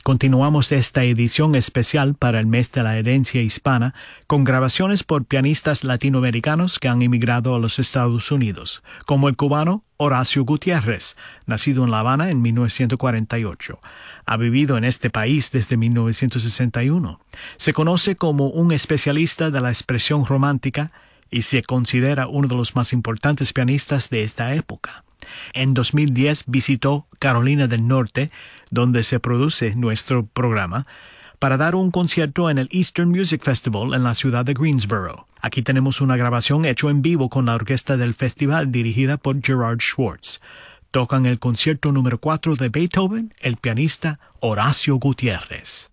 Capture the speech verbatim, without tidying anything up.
Continuamos esta edición especial para el mes de la herencia hispana con grabaciones por pianistas latinoamericanos que han emigrado a los Estados Unidos, como el cubano Horacio Gutiérrez, nacido en La Habana en mil novecientos cuarenta y ocho. Ha vivido en este país desde mil novecientos sesenta y uno. Se conoce como un especialista de la expresión romántica y se considera uno de los más importantes pianistas de esta época. En dos mil diez visitó Carolina del Norte, donde se produce nuestro programa, para dar un concierto en el Eastern Music Festival en la ciudad de Greensboro. Aquí tenemos una grabación hecha en vivo con la orquesta del festival dirigida por Gerard Schwartz. Tocan el concierto número cuatro de Beethoven, el pianista Horacio Gutiérrez.